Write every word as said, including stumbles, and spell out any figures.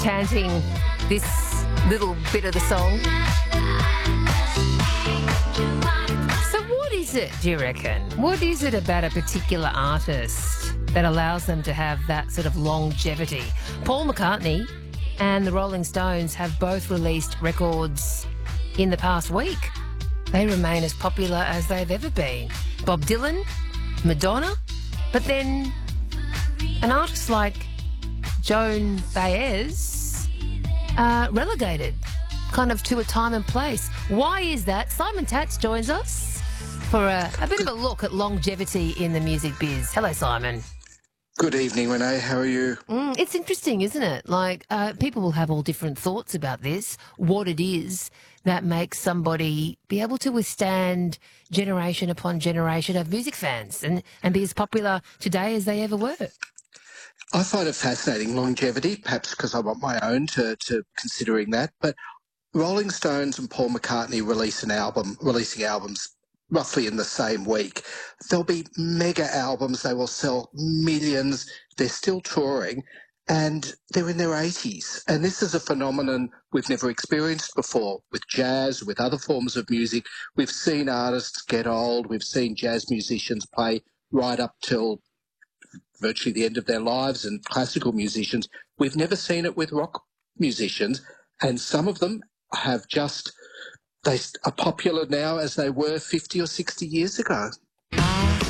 chanting this little bit of the song. So what is it, do you reckon? What is it about a particular artist that allows them to have that sort of longevity? Paul McCartney and the Rolling Stones have both released records in the past week. They remain as popular as they've ever been. Bob Dylan, Madonna, but then an artist like Joan Baez uh, relegated kind of to a time and place. Why is that? Simon Tatz joins us for a, a bit of a look at longevity in the music biz. Hello, Simon. Good evening, Renee. How are you? Mm, it's interesting, isn't it? Like, uh, people will have all different thoughts about this, what it is that makes somebody be able to withstand generation upon generation of music fans and, and be as popular today as they ever were. I find it fascinating, longevity, perhaps because I want my own to, to considering that. But Rolling Stones and Paul McCartney release an album, releasing albums roughly in the same week. There'll be mega albums. They will sell millions. They're still touring and they're in their eighties. And this is a phenomenon we've never experienced before with jazz, with other forms of music. We've seen artists get old. We've seen jazz musicians play right up till virtually the end of their lives, and classical musicians. We've never seen it with rock musicians, and some of them have just, they are popular now as they were fifty or sixty years ago.